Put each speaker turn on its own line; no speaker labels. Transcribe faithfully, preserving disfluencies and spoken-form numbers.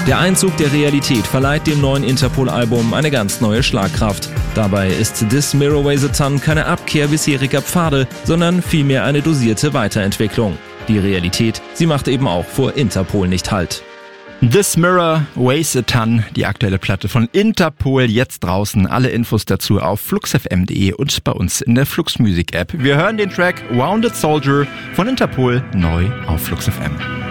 Der Einzug der Realität verleiht dem neuen Interpol-Album eine ganz neue Schlagkraft. Dabei ist This Mirror Weighs a Ton keine Abkehr bisheriger Pfade, sondern vielmehr eine dosierte Weiterentwicklung. Die Realität, sie macht eben auch vor Interpol nicht Halt.
This Mirror Weighs a Ton, die aktuelle Platte von Interpol, jetzt draußen. Alle Infos dazu auf flux f m punkt d e und bei uns in der Flux Music App. Wir hören den Track Wounded Soldier von Interpol neu auf Flux F M.